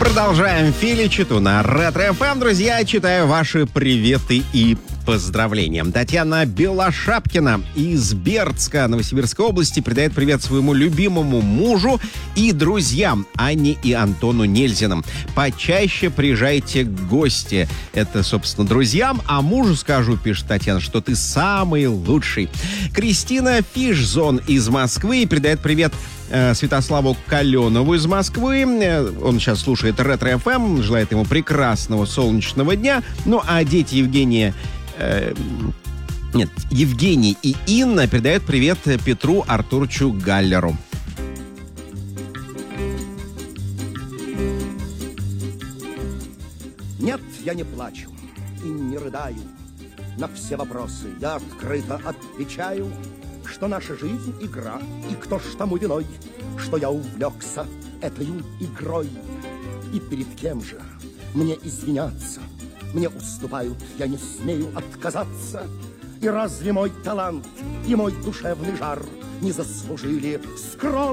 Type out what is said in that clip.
Продолжаем Филичиту на Ретро-ФМ. Друзья, читаю ваши приветы и поздравления. Татьяна Белошапкина из Бердска, Новосибирской области, передает привет своему любимому мужу и друзьям Анне и Антону Нельзиным. Почаще приезжайте в гости. Это, собственно, друзьям. А мужу скажу, пишет Татьяна, что ты самый лучший. Кристина Фишзон из Москвы передает привет Святославу Каленову из Москвы. Он сейчас слушает Ретро-ФМ, желает ему прекрасного солнечного дня. Ну, а дети Евгений и Инна передают привет Петру Артурчу Галлеру. Нет, я не плачу и не рыдаю. На все вопросы я открыто отвечаю, что наша жизнь — игра, и кто ж тому виной, что я увлекся этой игрой. И перед кем же мне извиняться? Мне уступают, я не смею отказаться. И разве мой талант и мой душевный жар не заслужили скромно?